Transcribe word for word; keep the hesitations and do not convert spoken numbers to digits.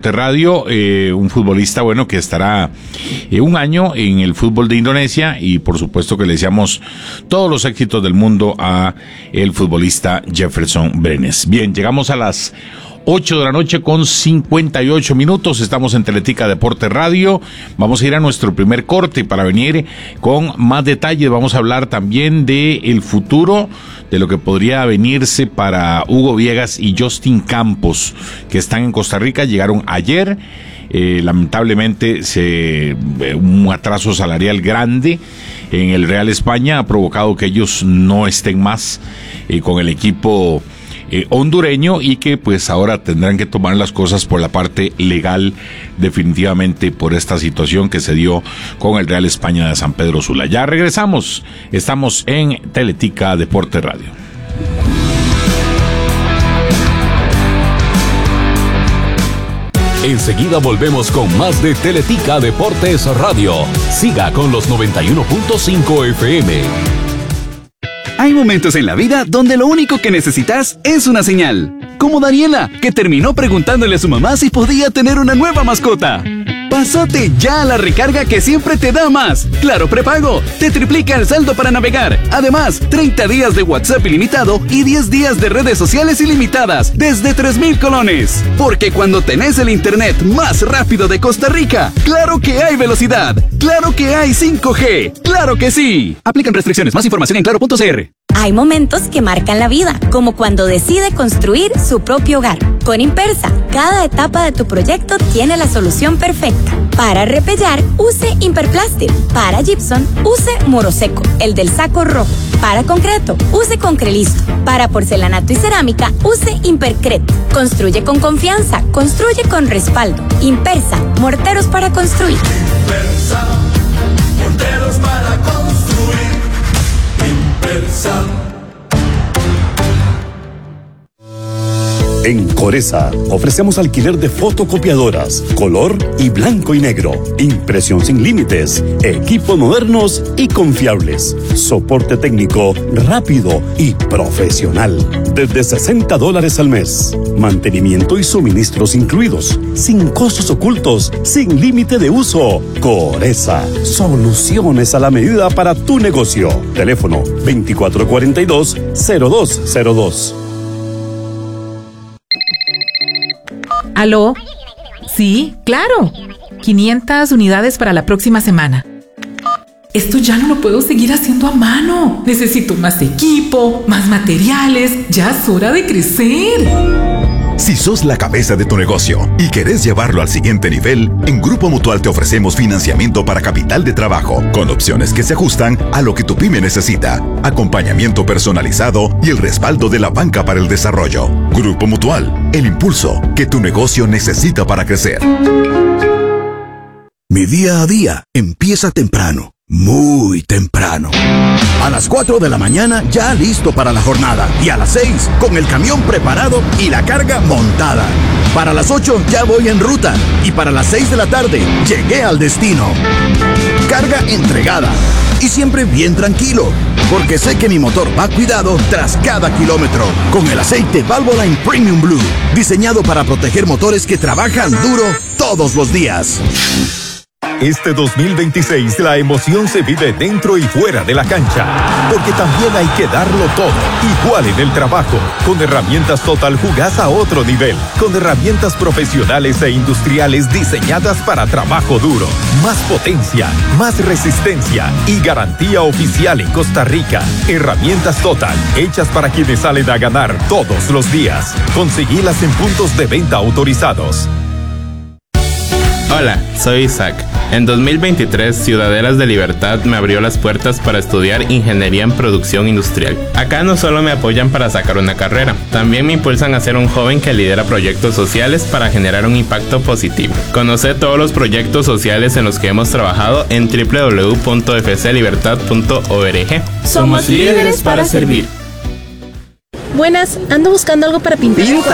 Deporte Radio, eh, un futbolista, bueno, que estará eh, un año en el fútbol de Indonesia, y por supuesto que le deseamos todos los éxitos del mundo a el futbolista Jefferson Brenes. Bien, llegamos a las ocho de la noche con cincuenta y ocho minutos. Estamos en Teletica Deporte Radio. Vamos a ir a nuestro primer corte para venir con más detalles. Vamos a hablar también de el futuro, de lo que podría venirse para Hugo Viegas y Justin Campos, que están en Costa Rica. Llegaron ayer. Eh, lamentablemente se, eh, un atraso salarial grande en el Real España ha provocado que ellos no estén más eh, con el equipo Eh, hondureño, y que pues ahora tendrán que tomar las cosas por la parte legal, definitivamente, por esta situación que se dio con el Real España de San Pedro Sula. Ya regresamos, estamos en Teletica Deporte Radio. Enseguida volvemos con más de Teletica Deportes Radio. Siga con los noventa y uno punto cinco F M. Hay momentos en la vida donde lo único que necesitas es una señal. Como Daniela, que terminó preguntándole a su mamá si podía tener una nueva mascota. Pásate ya a la recarga que siempre te da más. Claro Prepago, te triplica el saldo para navegar. Además, treinta días de WhatsApp ilimitado y diez días de redes sociales ilimitadas desde tres mil colones. Porque cuando tenés el internet más rápido de Costa Rica, claro que hay velocidad. Claro que hay cinco G. Claro que sí. Aplican restricciones. Más información en claro punto c r. Hay momentos que marcan la vida, como cuando decide construir su propio hogar. Con Impersa, cada etapa de tu proyecto tiene la solución perfecta. Para repellar, use Imperplastic. Para gypsum, use Moroseco, el del saco rojo. Para concreto, use Concrelisto. Para porcelanato y cerámica, use Impercret. Construye con confianza, construye con respaldo. Impersa, morteros para construir. Impersa, morteros para construir. Impersa. En Coresa ofrecemos alquiler de fotocopiadoras, color y blanco y negro, impresión sin límites, equipos modernos y confiables, soporte técnico rápido y profesional, desde sesenta dólares al mes, mantenimiento y suministros incluidos, sin costos ocultos, sin límite de uso. Coresa, soluciones a la medida para tu negocio. Teléfono veinticuatro cuarenta y dos, cero dos cero dos. ¿Aló? Sí, claro. quinientas unidades para la próxima semana. Esto ya no lo puedo seguir haciendo a mano. Necesito más equipo, más materiales. Ya es hora de crecer. Si sos la cabeza de tu negocio y querés llevarlo al siguiente nivel, en Grupo Mutual te ofrecemos financiamiento para capital de trabajo, con opciones que se ajustan a lo que tu pyme necesita, acompañamiento personalizado y el respaldo de la banca para el desarrollo. Grupo Mutual, el impulso que tu negocio necesita para crecer. Mi día a día empieza temprano. Muy temprano. A las cuatro de la mañana ya listo para la jornada. Y a las seis con el camión preparado y la carga montada. Para las ocho ya voy en ruta. Y para las seis de la tarde llegué al destino. Carga entregada. Y siempre bien tranquilo. Porque sé que mi motor va cuidado tras cada kilómetro. Con el aceite Valvoline Premium Blue. Diseñado para proteger motores que trabajan duro todos los días. Este dos mil veintiséis la emoción se vive dentro y fuera de la cancha, porque también hay que darlo todo, igual en el trabajo. Con herramientas Total jugás a otro nivel, con herramientas profesionales e industriales diseñadas para trabajo duro. Más potencia, más resistencia y garantía oficial en Costa Rica. Herramientas Total, hechas para quienes salen a ganar todos los días. Conseguilas en puntos de venta autorizados. Hola, soy Isaac. En dos mil veintitrés, Ciudadelas de Libertad me abrió las puertas para estudiar Ingeniería en Producción Industrial. Acá no solo me apoyan para sacar una carrera, también me impulsan a ser un joven que lidera proyectos sociales para generar un impacto positivo. Conoce todos los proyectos sociales en los que hemos trabajado en doble u doble u doble u punto f c libertad punto org. Somos líderes para servir. Buenas, ando buscando algo para pintar. ¿Pinta